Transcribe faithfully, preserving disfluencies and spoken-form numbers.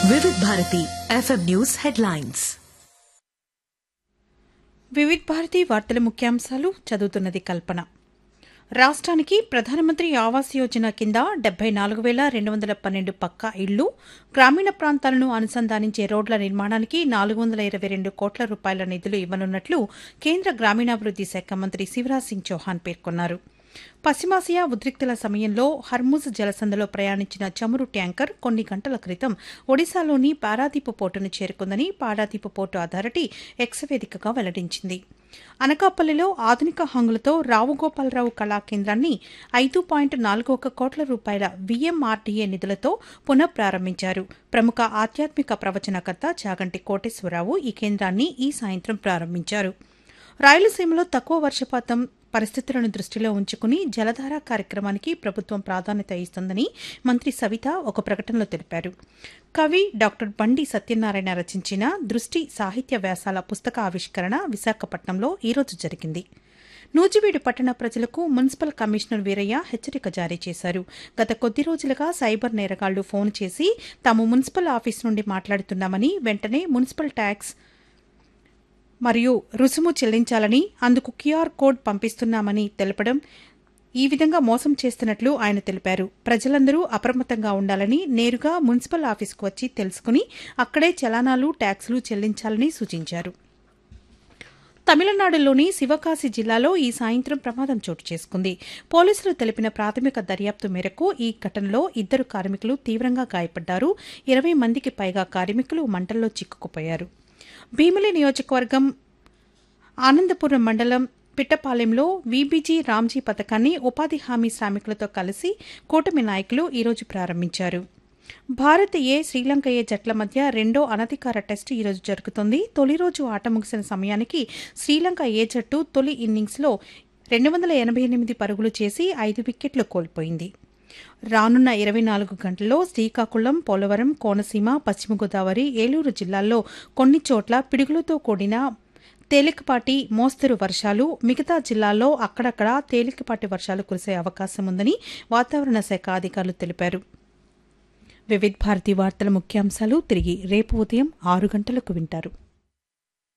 వివిధ Bharati FM news headlines. వివిధ భారతి వార్తల ముఖ్యాంశాలు చదువుతున్నది కల్పన. రాష్ట్రానికి ప్రధానమంత్రి ఆవాస్ యోజన కింద డెబ్బై నాలుగు వేల రెండు వందల పన్నెండు పక్కా ఇళ్లు, గ్రామీణ ప్రాంతాలను అనుసంధానించే రోడ్ల నిర్మాణానికి నాలుగు వందల ఇరవై రెండు కోట్ల రూపాయల నిధులు ఇవ్వనున్నట్లు కేంద్ర గ్రామీణాభివృద్ది శాఖ మంత్రి శివరాజ్ సింగ్ చౌహాన్ పేర్కొన్నారు. పశ్చిమాసియా ఉద్రిక్తుల సమయంలో హర్ముజ్ జలసంధిలో ప్రయాణించిన చమురు ట్యాంకర్ కొన్ని గంటల క్రితం ఒడిశాలోని పారాదీపు పోర్టును చేరుకుందని పారాదీపు పోర్టు అథారిటీ ఎక్స్ వేదికగా వెల్లడించింది. అనకాపల్లిలో ఆధునిక హంగులతో రావుగోపాలరావు కళా కేంద్రాన్ని ఐదు పాయింట్ నాలుగు ఒక కోట్ల రూపాయల వీఎంఆర్డీఏ నిధులతో పునఃప్రారంభించారు. ప్రముఖ ఆధ్యాత్మిక ప్రవచనకర్త చాగంటి కోటేశ్వరరావు ఈ కేంద్రాన్ని ఈ సాయంత్రం ప్రారంభించారు. రాయలసీమలో తక్కువ వర్షపాతం పరిస్థితులను దృష్టిలో ఉంచుకుని జలధార కార్యక్రమానికి ప్రభుత్వం ప్రాధాన్యత ఇస్తుందని మంత్రి సవిత ఒక ప్రకటనలో తెలిపారు. కవి డాక్టర్ బండి సత్యనారాయణ రచించిన దృష్టి సాహిత్య వ్యాసాల పుస్తక ఆవిష్కరణ విశాఖపట్నంలో ఈరోజు జరిగింది. నూజివీడు పట్టణ ప్రజలకు మున్సిపల్ కమిషనర్ వీరయ్య హెచ్చరిక జారీ చేశారు. గత కొద్ది రోజులుగా సైబర్ నేరగాళ్లు ఫోన్ చేసి తాము మున్సిపల్ ఆఫీస్ నుండి మాట్లాడుతున్నామని, వెంటనే మున్సిపల్ ట్యాక్స్ మరియు రుసుము చెల్లించాలని, అందుకు క్యూఆర్ కోడ్ పంపిస్తున్నామని తెలపడం, ఈ విధంగా మోసం చేస్తున్నట్లు ఆయన తెలిపారు. ప్రజలందరూ అప్రమత్తంగా ఉండాలని, నేరుగా మున్సిపల్ ఆఫీసుకు వచ్చి తెలుసుకుని అక్కడే చలానాలు, ట్యాక్సులు చెల్లించాలని సూచించారు. తమిళనాడులోని శివకాశి జిల్లాలో ఈ సాయంత్రం ప్రమాదం చోటు చేసుకుంది. పోలీసులు తెలిపిన ప్రాథమిక దర్యాప్తు మేరకు ఈ ఘటనలో ఇద్దరు కార్మికులు తీవ్రంగా గాయపడ్డారు. ఇరవై మందికి పైగా కార్మికులు మంటల్లో చిక్కుకుపోయారు. భీమిలి నియోజకవర్గం ఆనందపురం మండలం పిట్టపాలెంలో వీబీజీ రామ్జీ పథకాన్ని ఉపాధి హామీ శ్రామికులతో కలిసి కూటమి నాయకులు ఈరోజు ప్రారంభించారు. భారత్ ఏ, శ్రీలంక ఏ జట్ల మధ్య రెండో అనధికార టెస్టు ఈరోజు జరుగుతోంది. తొలి రోజు ఆట ముగిసిన సమయానికి శ్రీలంక ఏ జట్టు తొలి ఇన్నింగ్స్లో రెండు వందల ఎనభై ఎనిమిది పరుగులు చేసి ఐదు వికెట్లు కోల్పోయింది. రానున్న ఇరవై నాలుగు గంటల్లో శ్రీకాకుళం, పోలవరం, కోనసీమ, పశ్చిమ గోదావరి, ఏలూరు జిల్లాల్లో కొన్ని చోట్ల పిడుగులతో కూడిన తేలికపాటి మోస్తరు వర్షాలు, మిగతా జిల్లాల్లో అక్కడక్కడ తేలికపాటి వర్షాలు కురిసే అవకాశం ఉందని వాతావరణ శాఖ అధికారులు తెలిపారు. వివిధ భారతి వార్తల ముఖ్యాంశాలు తిరిగి రేపు ఉదయం ఆరు గంటలకు వింటారు.